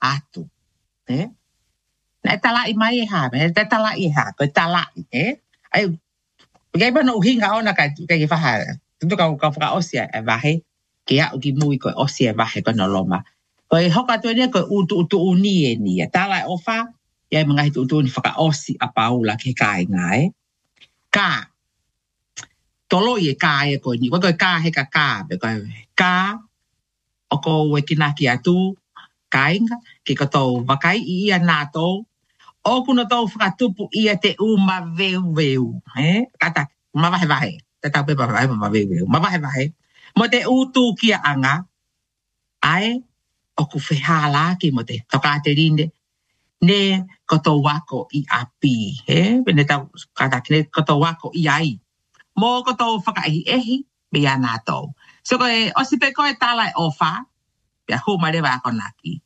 atu. Na tala I mai ha, te tala I ha, ko tala ai Porque ba no hinga ona ka fa tu ka fa osia e vahe ke a ki mui ko osia e vahe ko no loma. Ko e hoka to ne ko utu uni e ni tala o fa ia mga tu ni fa osi a paula ke kai ngai. Ka tolo ye ka e ko ni ko ka he ka be ko ka o ko we kinaki atu kainga ke ko to vakai ia na to o kuno to whakatupu ia te uma veu. Kata, mawahe. Te tau pepa wahe ma veu. Mawahe. Mo te utu kia anga, ai, o ku whehala ki mo te tokate rinde, ne koto wako I api. Pene tau kata kine koto wako I ai. Mo koto whakaihi, me ana tau. So koe, osipe koe tala ofa, pia humare wako naki.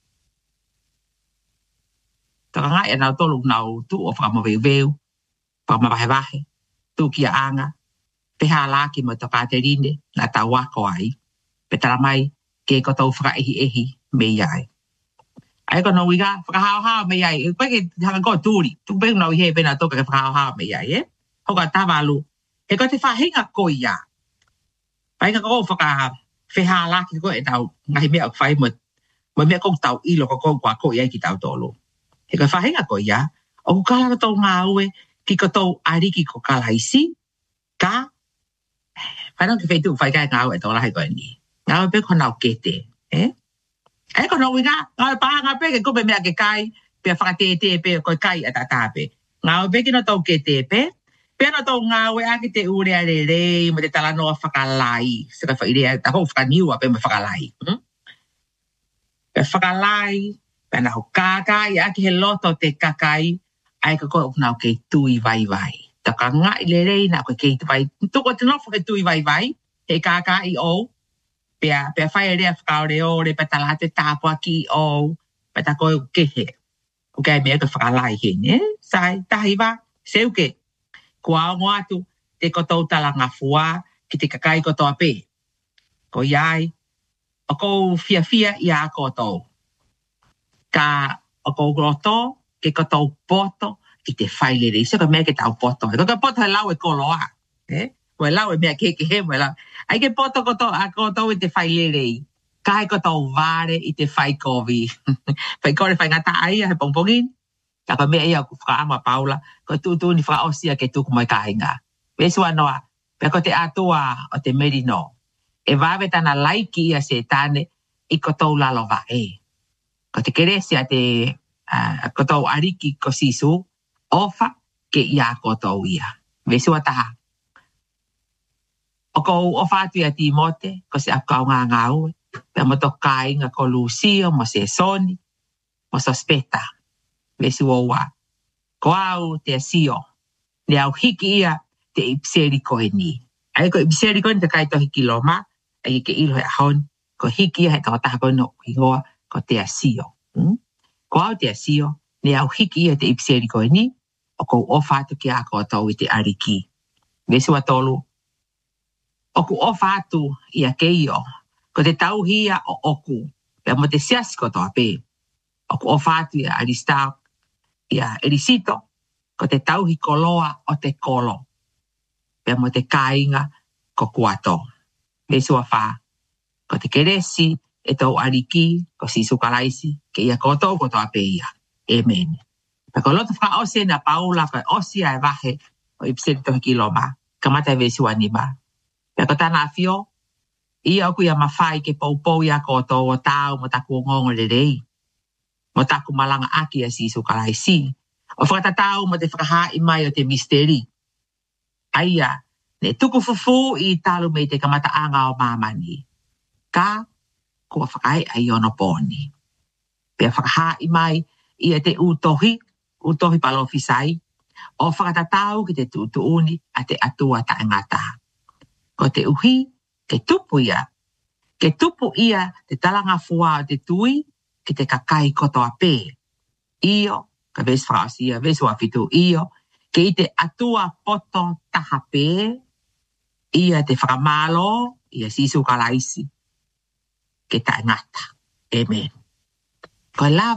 Tanga e nau tolu nau tu o whakamo veu, whakama wahe, tu kia anga, peha laki mo tokate rinde, na tau wako ai, petara mai, ke koto whakaihi me iai. Ai kono wiga, whakahao me iai, kweke hanga ko tūri, tu pēku nau he pena toka ke whakahao me iai, Hoka tawalu, he ko te whahinga ko ia. Painga ko whaka wheha laki ko e tau, ngahi mea whai mo mea kong tau ilo ko iai ki tau tolu. He ka whahinga ko ia, o ku kala tau ngā ue, ki ko tau ariki ko kalaisi, ka, whanau ki whaitu whai kai ngā ue tau lahi koe ni. Ngā ue pe konau kete, E konau wika, ngā ue paha ngā pe, ke kupe mea ke kai, pe whakatete pe, koe kai a tatape. Ngā ue pe ki no tau kete pe, pe no tau ngā ue aki te ure a re, mo te talanoa whakalai, sika whairea, tako whakaniua pe me whakalai. Pe whakalai, Pena ho kaka I aki he loto te kakai, ai ka koe upnau kei tui vai. Taka ngai le rei na koe kei vai. Tuko te nofo ke tui vai, he kaka I o. Pea whai rea whakaore o, re patala te tāpua ki o, pata koe kehe. O kai mea ka whakalai he, ne? Sai, tahi wa, seuke. Kua o ngoatu, te kotou talanga fua, ki te kakai kotoa pe. Ko iai, o kou fia I a kotou. Ka o kou roto, ke kotou poto, ki te whailere. Isa ka mea ke tau poto. Ko ka poto he lau e koloa. Mo e lau e mea ke he mo e lau. Ai ke poto kotou a kotou I te whailere. Ka he kotou vare I te whaikovi. Whaikore whaingata ai he pongpongin. Ka ka mea ia ku whakaama paula. Ko tutu ni whakaosia ke tuku mai kahinga. Vesua noa, pea ko te atua o te merino. E vawe tana laiki ia se tane I kotou lalova Ko te keresia te kotou ariki ko sisu, ofa ke ia kotou ia. Vesua taha. O kou ofa atu ia Timote, ko se apkau ngā ue, pea mo tokai ngā ko Lucio, mo se Soni, mo Sospeta. Vesua ua. Ko au te asio, ne au hiki ia te ipseri koe ni. Ai ko ipseri koe ni te kai to hiki loma, ai ke ilo he ahon, ko hiki ia he tau taha koe no ingoa, ko te asio. Ko au te asio, ne au hiki ia te ipseri koe ni, o kou ofa atu ki a kotou I te ariki. Vesua tolu, o ku ofa atu ia keio, ko te tauhia o oku, pea mo te sias kotoa pe, o ku ofa atu ia Aristau, ia Erisito, ko te tauhi koloa o te kolo, pea mo te kainga ko kuato. Vesua wha, ko te keresi, e tau ariki, ko sisu kalaisi, ke ia kotou kotoa pe ia. Amen. Pea ko loto whaka ose na paula, ko osia e vahe, o ipseri tohi kiloma, kamata e vesua nima. Pea ko tana afio, ia oku ia mawhai ke poupou ia kotou o tau, mo taku o ngongo le rei. Mo taku malanga aki a sisu kalaisi. O whakatatau mo te whakahai mai o te misteri. Aia, ne tuku fufu I talu me te kamata anga o mamani. Ka, kua whakai ai ono poni. Pea whakahai mai ia te utohi palofisai, o whakatatau ki te tutuuni a te atua taengata. Ko te uhi, ke tupu ia te talanga fua o te tui, ki te kakai kotoa pe. Io, ka ves whaasia, ves wafitu io, ke I te atua poto taha pe, ia te whakamalo, ia sisu kalaisi, ke taengata. Amen. Ko